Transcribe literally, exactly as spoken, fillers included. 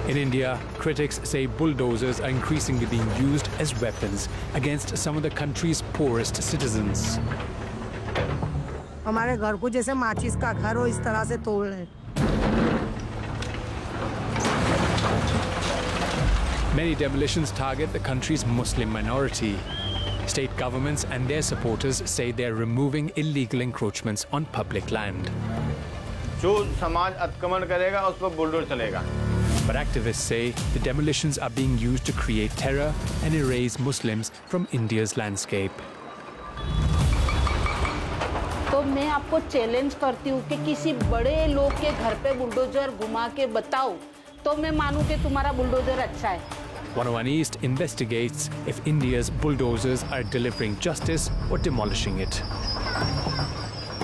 In India, critics say bulldozers are increasingly being used as weapons against some of the country's poorest citizens. हमारे घर को जैसे माचिस का घर हो इस तरह से तोड़ रहे। Many demolitions target the country's Muslim minority. State governments and their supporters say they're removing illegal encroachments on public land. जो समाज अतिक्रमण करेगा उस पर बुलडोजर चलेगा. But activists say the demolitions are being used to create terror and erase Muslims from India's landscape. तो मैं आपको चैलेंज करती हूँ कि किसी बड़े लोग के घर पे बुलडोजर घुमा के बताओ तो मैं मानूं कि तुम्हारा बुलडोजर अच्छा है. one oh one East investigates if India's bulldozers are delivering justice or demolishing it.